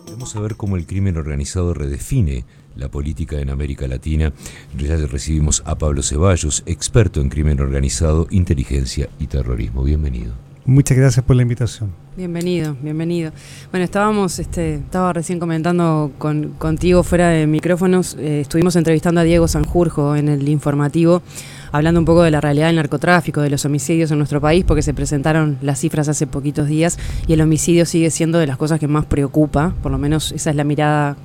Vamos a ver cómo el crimen organizado redefine la política en América Latina. Ya recibimos a Pablo Ceballos, experto en crimen organizado, inteligencia y terrorismo. Bienvenido. Muchas gracias por la invitación. Bienvenido. Bueno, estaba recién comentando contigo fuera de micrófonos, estuvimos entrevistando a Diego Sanjurjo en el informativo, hablando un poco de la realidad del narcotráfico, de los homicidios en nuestro país, porque se presentaron las cifras hace poquitos días y el homicidio sigue siendo de las cosas que más preocupa, por lo menos esa es la mirada